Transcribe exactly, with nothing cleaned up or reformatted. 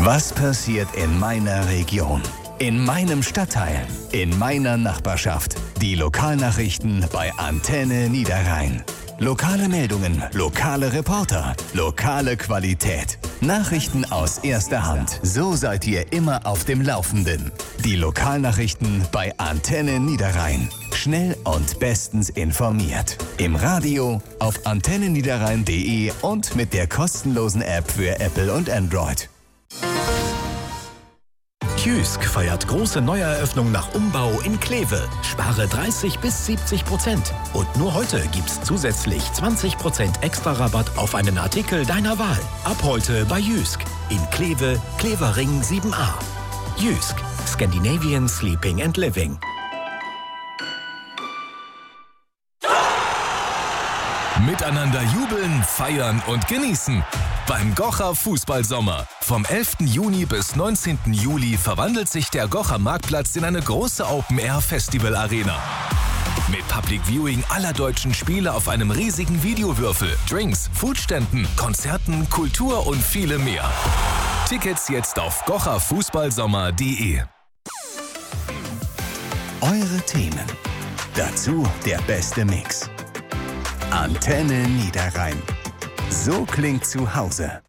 Was passiert in meiner Region? In meinem Stadtteil? In meiner Nachbarschaft? Die Lokalnachrichten bei Antenne Niederrhein. Lokale Meldungen, lokale Reporter, lokale Qualität. Nachrichten aus erster Hand. So seid ihr immer auf dem Laufenden. Die Lokalnachrichten bei Antenne Niederrhein. Schnell und bestens informiert. Im Radio, auf antenneniederrhein punkt de und mit der kostenlosen App für Apple und Android. Jysk feiert große Neueröffnung nach Umbau in Kleve. Spare dreißig bis siebzig Prozent. Und nur heute gibt's zusätzlich zwanzig Prozent extra Rabatt auf einen Artikel deiner Wahl. Ab heute bei Jysk. In Kleve, Klevering sieben a. Jysk. Scandinavian Sleeping and Living. Miteinander jubeln, feiern und genießen. Beim Gocher Fußballsommer. Vom elften Juni bis neunzehnten Juli verwandelt sich der Gocher Marktplatz in eine große Open-Air-Festival-Arena. Mit Public Viewing aller deutschen Spiele auf einem riesigen Videowürfel, Drinks, Foodständen, Konzerten, Kultur und viele mehr. Tickets jetzt auf gocher fußballsommer punkt de. Eure Themen. Dazu der beste Mix. Antenne Niederrhein. So klingt zu Hause.